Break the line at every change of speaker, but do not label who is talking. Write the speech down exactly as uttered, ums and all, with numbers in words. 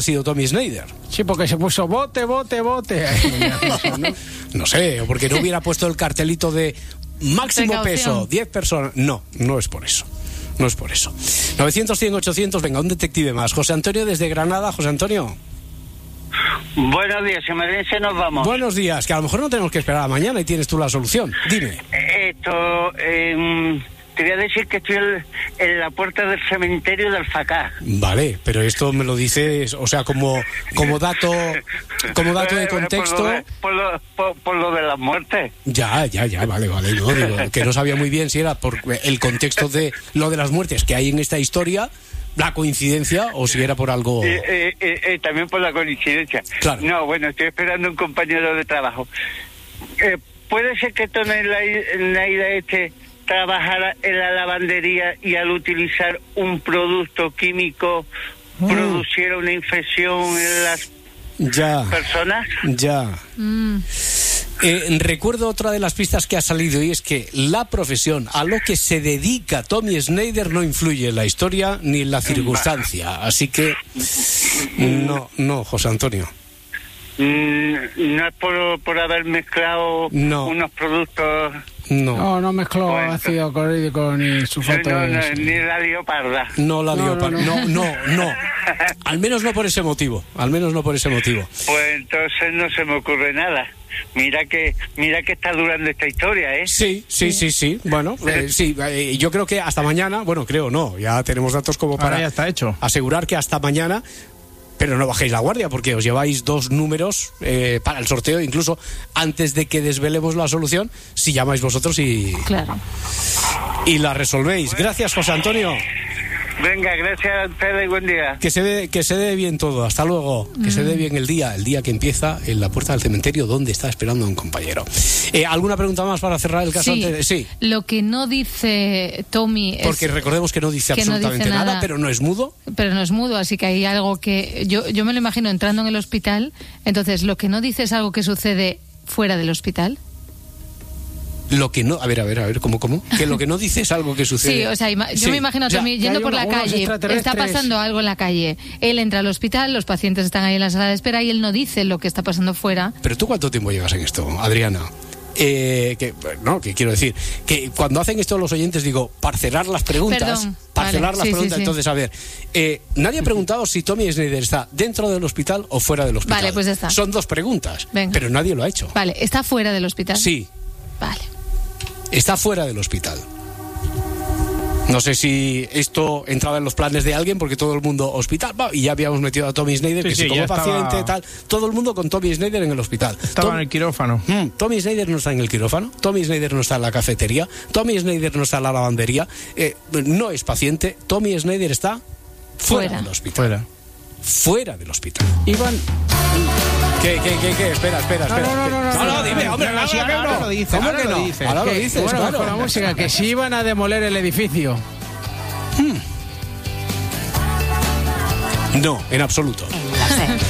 ha sido Tommy Snyder.
Sí, porque se puso bote, bote, bote.
¿no? No sé, o porque no hubiera puesto el cartelito de máximo
Precaución.
peso, diez personas. No, no es por eso. No es por eso. novecientos, cien, ochocientos, venga, un detective más. José Antonio desde Granada. José Antonio.
Buenos días, si me dice nos vamos.
Buenos días, que a lo mejor no tenemos que esperar a mañana y tienes tú la solución. Dime.
Esto, eh, te voy a decir que estoy en, en la puerta del cementerio de Alfacá.
Vale, pero esto me lo dices, o sea, como como dato como dato de contexto.
Por lo de, por lo, por, por lo de las muertes.
Ya, ya, ya, vale, vale. No, digo, que no sabía muy bien si era por el contexto de lo de las muertes que hay en esta historia, la coincidencia, o si era por algo.
Eh, eh, eh, eh, también por la coincidencia.
Claro.
No, bueno, estoy esperando un compañero de trabajo. Eh, ¿Puede ser que Tony Snyder este trabajara en la lavandería y al utilizar un producto químico mm. produciera una infección en las
ya,
personas?
Ya.
Mm.
Eh, recuerdo otra de las pistas que ha salido y es que la profesión a lo que se dedica Tommy Snyder no influye en la historia ni en la circunstancia. Así que no, no, José Antonio.
No es por, por haber mezclado
no.
unos productos.
No,
no, no mezcló bueno. ácido clorhídrico ni sulfato
no, no,
de
no, ni la leoparda.
No, la
no,
leoparda. No, no, no, no. Al menos no por ese motivo. Al menos no por ese motivo.
Pues entonces no se me ocurre nada. Mira que mira que está durando esta historia, ¿eh?
Sí, sí, sí, sí. Bueno, eh, sí, eh, yo creo que hasta mañana, bueno, creo no, ya tenemos datos como para
Ahora ya está hecho.
asegurar que hasta mañana. Pero no bajéis la guardia porque os lleváis dos números eh, para el sorteo, incluso antes de que desvelemos la solución, si llamáis vosotros y,
claro.
y la resolvéis. Gracias, José Antonio.
Venga, gracias a ustedes y buen día.
Que se dé, que se dé bien todo, hasta luego. Que mm. se dé bien el día, el día que empieza en la puerta del cementerio donde está esperando a un compañero. Eh, ¿Alguna pregunta más para cerrar el caso?
Sí,
antes? Sí.
Lo que no dice Tommy es...
Porque recordemos que no dice
que
absolutamente
no dice
nada,
nada,
pero no es mudo.
Pero no es mudo, así que hay algo que... Yo, yo me lo imagino entrando en el hospital, entonces lo que no dice es algo que sucede fuera del hospital.
Lo que no, a ver, a ver, a ver, ¿cómo, cómo? Que lo que no dice es algo que sucede.
Sí, o sea, ima- yo
sí,
me imagino a Tommy
ya,
yendo
ya
por
uno,
la calle, está pasando algo en la calle, él entra al hospital, los pacientes están ahí en la sala de espera y él no dice lo que está pasando fuera.
Pero ¿tú cuánto tiempo llevas en esto, Adriana? Eh, que, no, que quiero decir, que cuando hacen esto los oyentes, digo, parcelar las preguntas,
Perdón,
parcelar
vale,
las
sí,
preguntas,
sí, sí.
entonces, a ver, eh, nadie ha preguntado si Tommy Snyder está dentro del hospital o fuera del hospital.
Vale, pues ya está.
Son dos preguntas,
Venga.
pero nadie lo ha hecho.
Vale, ¿está fuera del hospital?
Sí.
Vale.
Está fuera del hospital. No sé si esto entraba en los planes de alguien, porque todo el mundo hospital, bah, y ya habíamos metido a Tommy Snyder,
sí,
que
sí,
si como
estaba...
paciente, tal, todo el mundo con Tommy Snyder en el hospital.
Estaba
Tom...
en el quirófano.
Mm, Tommy Snyder no está en el quirófano, Tommy Snyder no está en la cafetería, Tommy Snyder no está en la lavandería, eh, no es paciente, Tommy Snyder está fuera,
Fuera.
del hospital.
Fuera.
Fuera del hospital.
Iván.
¿Qué, qué, qué, qué? Espera, espera, espera.
No, no, no, no,
no,
no,
dime,
no,
hombre,
no,
no,
sí,
no,
ahora
no.
lo dice,
¿Cómo
ahora
que
lo
no?
dice.
Ahora lo
Que,
dices,
bueno,
claro.
con la música, que si iban a demoler el edificio.
No, en absoluto.
En la SER.